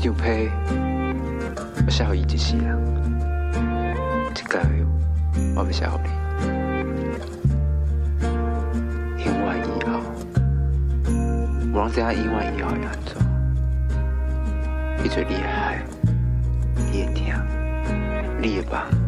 张被我写予伊一世人，这个我要写予你。永远以后，无人知影永远以后会安怎。伊做你的海，你的听，你的梦。